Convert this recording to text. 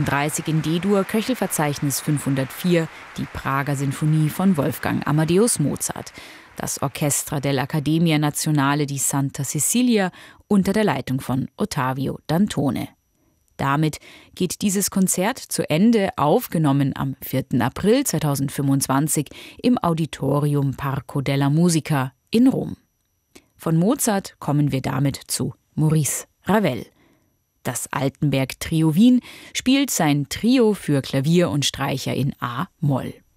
30 in D-Dur, Köchelverzeichnis 504, die Prager Sinfonie von Wolfgang Amadeus Mozart. Das Orchestra dell'Accademia Nazionale di Santa Cecilia unter der Leitung von Ottavio Dantone. Damit geht dieses Konzert zu Ende, aufgenommen am 4. April 2025 im Auditorium Parco della Musica in Rom. Von Mozart kommen wir damit zu Maurice Ravel. Das Altenberg Trio Wien spielt sein Trio für Klavier und Streicher in A-Moll.